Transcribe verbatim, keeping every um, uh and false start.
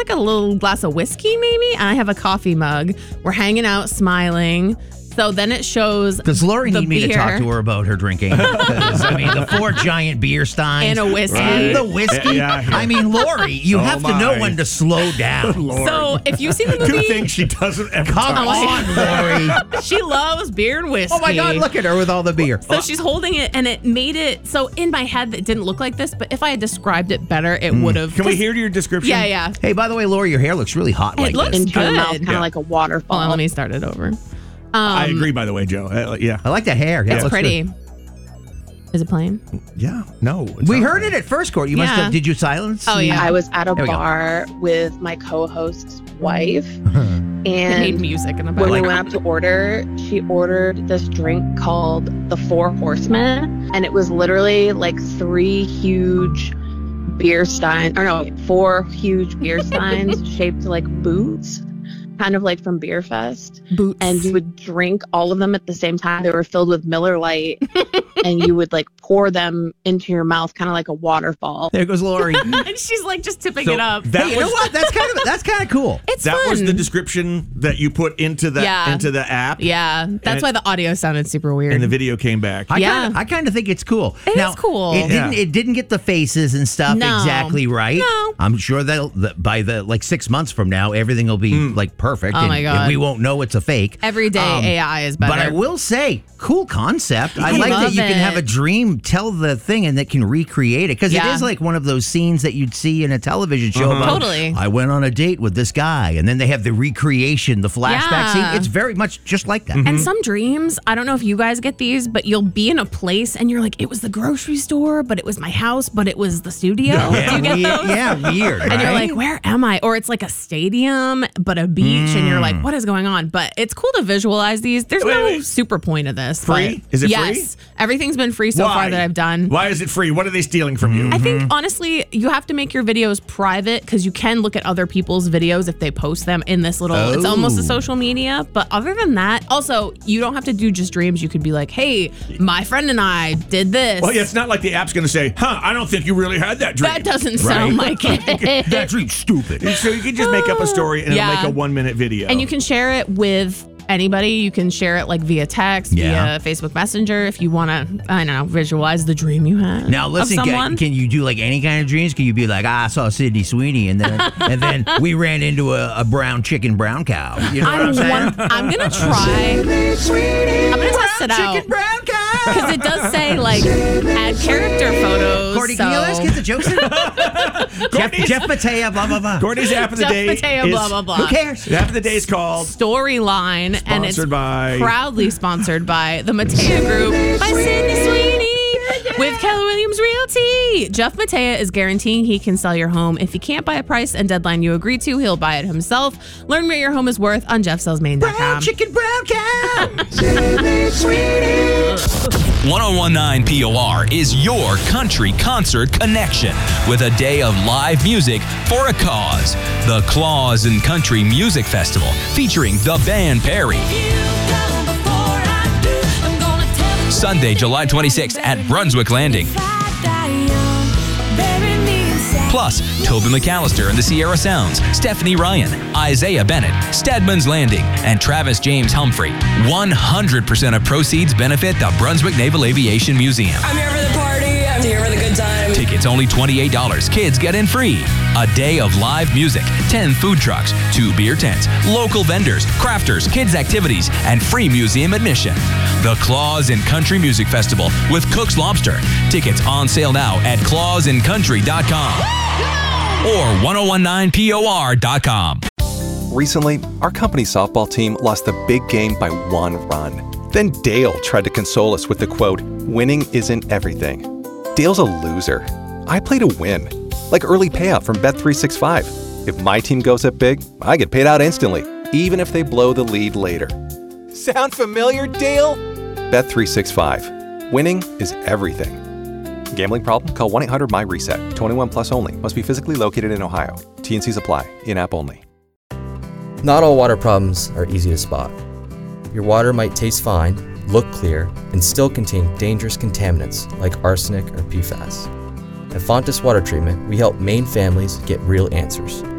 like a little glass of whiskey maybe, and I have a coffee mug. We're hanging out, smiling. So then it shows. Does Lori need me beer. to talk to her about her drinking? I mean, the four giant beer steins. And a whiskey. And the whiskey. Yeah, yeah. I mean, Lori, you Oh, have to my. know when to slow down. Lord. So if you've seen the movie. Two things she doesn't ever Come touch. on, Lori. She loves beer and whiskey. Oh, my God, look at her with all the beer. So she's holding it, and it made it. So in my head, it didn't look like this, but if I had described it better, it would have. Can we hear your description? Yeah, yeah. Hey, by the way, Lori, your hair looks really hot It like looks this. Into your Good. mouth, kind of Yeah. like a waterfall. Hold on, let me start it over. Um, I agree, by the way, Joe. Uh, yeah. I like the hair. Yeah, it It's looks pretty. good. Is it playing? Yeah. No. it's We not. heard it at first court. You must Yeah. have. Did you silence? Oh, yeah. I was at a There we go. bar with my co-host's wife, It made and music in the when we background. went up to order, she ordered this drink called the Four Horsemen, and it was literally like three huge beer steins, or no, four huge beer steins shaped like boots, kind of like from Beer Fest. Boots. And you would drink all of them at the same time. They were filled with Miller Lite, and you would like pour them into your mouth, kind of like a waterfall. There goes Lori. And she's like just tipping So it up. that Hey, you was, know what? That's kind of that's kind of cool. It's That fun. was the description that you put into the Yeah. into the app. Yeah, that's it- why the audio sounded super weird. And the video came back. I Yeah. kinda, I kind of think it's cool. It now, is cool. It didn't. Yeah. It didn't get the faces and stuff No. exactly right. No. I'm sure that that by the like six months from now, everything will be like perfect. Oh, and, my God. and we won't know it's a fake. Every day Um, A I is better. But I will say, cool concept. I, I like that love you can have a it. dream, tell the thing, and that can recreate it because Yeah. it is like one of those scenes that you'd see in a television show. About, Totally. I went on a date with this guy, and then they have the recreation, the flashback Yeah. scene. It's very much just like that. And some dreams, I don't know if you guys get these, but you'll be in a place and you're like, it was the grocery store, but it was my house, but it was the studio. Yeah, Do you get weird, those? yeah, weird. And you're right? like, where am I? Or it's like a stadium, but a beach, and you're like, what is going on? But it's cool to visualize these. There's Wait, no wait. super point of this. Free? but Is it yes, free? Everything's been free so Why? far that I've done. Why is it free? What are they stealing from you? I think honestly, you have to make your videos private because you can look at other people's videos if they post them in this little. It's almost a Oh. social media, but other than that, also you don't have to do just dreams. You could be like, "Hey, my friend and I did this." Well, yeah, it's not like the app's going to say, huh, I don't think you really had that dream. That doesn't sound like it. that dream's stupid. So you can just make up a story and Yeah. it'll make a one minute video. And you can share it with anybody. You can share it like via text, Yeah. via Facebook Messenger if you want to, I don't know, visualize the dream you had. Now listen, of can, someone. can you do like any kind of dreams? Can you be like, ah, I saw Sydney Sweeney, and then and then we ran into a, a brown chicken, brown cow. You know what I'm I'm, saying? one, I'm gonna try. I'm gonna test it out. Chicken, brown cow. Because it does say, like, add character photos. Courtney, so. can you let us get the jokes in? Jeff, Jeff Matea, blah, blah, blah. Courtney's app of the Jeff day Mateo, is, blah, blah, blah. Who cares? The app of the day is called Storyline, and it's Sponsored by- proudly sponsored by the Matea Group by Sydney Sweeney with Keller Williams Realty. Jeff Matea is guaranteeing he can sell your home. If he can't buy a price and deadline you agree to, he'll buy it himself. Learn what your home is worth on jeff sells maine dot com. Brown chicken, brown cow. ten nineteen P O R is your country concert connection with a day of live music for a cause. The Claus and Country Music Festival featuring the band Perry. Sunday, July twenty-sixth at Brunswick Landing. Plus, Toby McAllister and the Sierra Sounds, Stephanie Ryan, Isaiah Bennett, Stedman's Landing, and Travis James Humphrey. one hundred percent of proceeds benefit the Brunswick Naval Aviation Museum. I'm here for the party. I'm here for the good time. Tickets only twenty-eight dollars. Kids get in free. A day of live music, ten food trucks, two beer tents, local vendors, crafters, kids activities, and free museum admission. The Claus and Country Music Festival with Cook's Lobster. Tickets on sale now at claus and country dot com or ten nineteen P O R dot com. Recently, our company's softball team lost the big game by one run. Then Dale tried to console us with the quote, "Winning isn't everything." Dale's a loser. I play to win. Like early payout from Bet three sixty-five. If my team goes up big, I get paid out instantly, even if they blow the lead later. Sound familiar, Dale? Bet three sixty-five. Winning is everything. Gambling problem? Call one eight hundred my reset. twenty-one plus only. Must be physically located in Ohio. T and C's apply. In-app only. Not all water problems are easy to spot. Your water might taste fine, look clear, and still contain dangerous contaminants like arsenic or P FAS. At Fontes Water Treatment, we help Maine families get real answers.